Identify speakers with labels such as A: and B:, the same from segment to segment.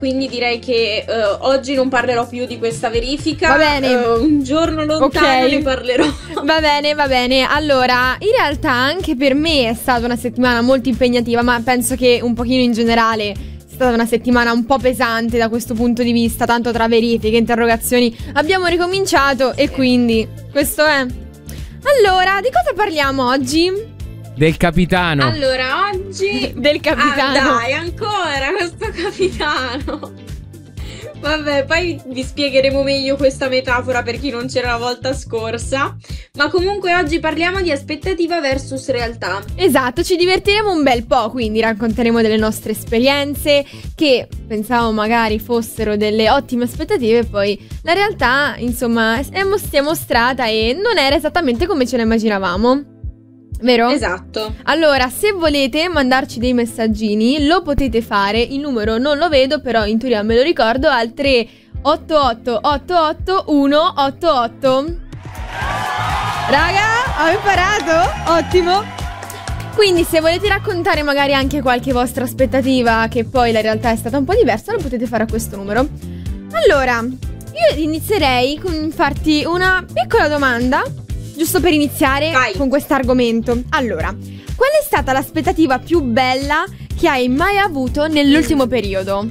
A: quindi direi che oggi non parlerò più di questa verifica.
B: Va bene.
A: Un giorno lontano ne parlerò.
B: Va bene. Allora, in realtà anche per me è stata una settimana molto impegnativa, ma penso che un pochino in generale è stata una settimana un po' pesante da questo punto di vista, tanto tra verifiche, interrogazioni. Abbiamo ricominciato e quindi questo è. Allora, di cosa parliamo oggi?
C: Del capitano.
A: Allora, oggi
B: del capitano.
A: Dai, ancora questo capitano. Vabbè, poi vi spiegheremo meglio questa metafora per chi non c'era la volta scorsa. Ma comunque oggi parliamo di aspettativa versus realtà.
B: Esatto, ci divertiremo un bel po', quindi racconteremo delle nostre esperienze che pensavo magari fossero delle ottime aspettative e poi la realtà, insomma, si è mostrata e non era esattamente come ce la immaginavamo. Vero?
A: Esatto.
B: Allora, se volete mandarci dei messaggini, lo potete fare. Il numero non lo vedo, però in teoria me lo ricordo, al 388 88 188. Raga, ho imparato? Ottimo. Quindi se volete raccontare magari anche qualche vostra aspettativa, che poi la realtà è stata un po' diversa, lo potete fare a questo numero. Allora, io inizierei con farti una piccola domanda, giusto per iniziare con questo argomento. Allora, qual è stata l'aspettativa più bella che hai mai avuto nell'ultimo periodo?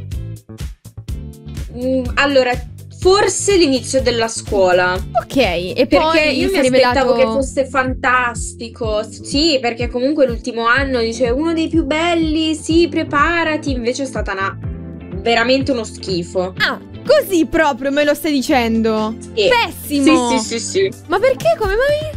A: Allora, forse l'inizio della scuola.
B: Ok, e
A: perché
B: poi
A: io mi aspettavo che fosse fantastico. Sì, perché comunque l'ultimo anno dice uno dei più belli, sì, preparati. Invece è stata veramente uno schifo.
B: Ah, così proprio me lo stai dicendo?
A: Sì.
B: Pessimo.
A: Sì.
B: Ma perché? Come mai?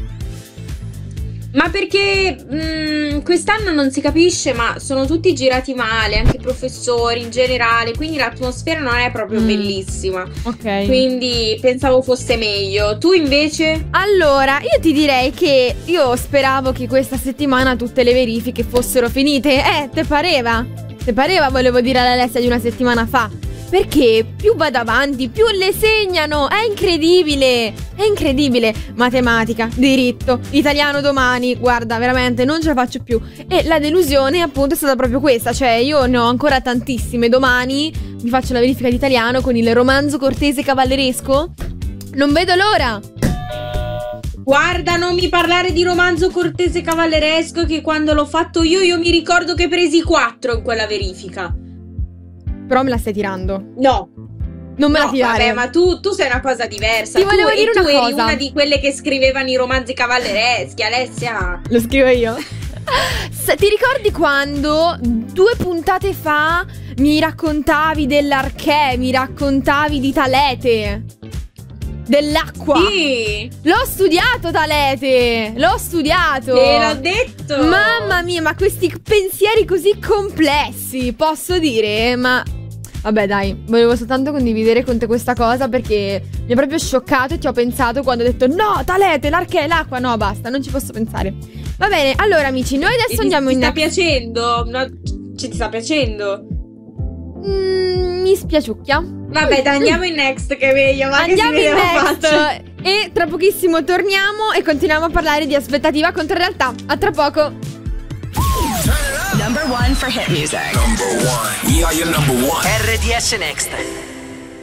A: Ma perché quest'anno non si capisce, ma sono tutti girati male, anche i professori in generale, quindi l'atmosfera non è proprio bellissima.
B: Ok.
A: Quindi pensavo fosse meglio. Tu invece?
B: Allora, io ti direi che io speravo che questa settimana tutte le verifiche fossero finite. Te pareva? Te pareva, volevo dire all'Alessia di una settimana fa. Perché più vado avanti, più le segnano. È incredibile. È incredibile. Matematica, diritto, italiano domani. Guarda, veramente non ce la faccio più. E la delusione appunto è stata proprio questa. Cioè io ne ho ancora tantissime. Domani mi faccio la verifica di italiano con il romanzo cortese cavalleresco. Non vedo l'ora.
A: Guarda, non mi parlare di romanzo cortese cavalleresco, che quando l'ho fatto io mi ricordo che presi 4 in quella verifica.
B: Però me la stai tirando.
A: No.
B: Non me la tirare.
A: Vabbè, ma tu sei una cosa diversa.
B: Ti volevo dire una cosa.
A: Tu eri una di quelle che scrivevano i romanzi cavallereschi, Alessia.
B: Lo scrivo io. Ti ricordi quando 2 puntate fa mi raccontavi dell'Arché, mi raccontavi di Talete? Dell'acqua.
A: Sì.
B: L'ho studiato Talete. L'ho studiato.
A: Te l'ho detto.
B: Mamma mia, ma questi pensieri così complessi, posso dire? Ma vabbè dai, volevo soltanto condividere con te questa cosa perché mi ha proprio scioccato e ti ho pensato quando ho detto no, Talete, l'Arché, l'acqua. No, basta, non ci posso pensare. Va bene, allora amici, noi adesso andiamo in...
A: Ti sta piacendo? No, ti sta piacendo?
B: Mi spiaciuccia.
A: Vabbè, dai, andiamo in next, che è meglio. Ma
B: andiamo
A: che si vede
B: in
A: la
B: next
A: faccia.
B: e tra pochissimo torniamo e continuiamo a parlare di aspettativa contro realtà. A tra poco.
D: Number one for hit music.
E: Number one. We are your number one.
D: RDS Next.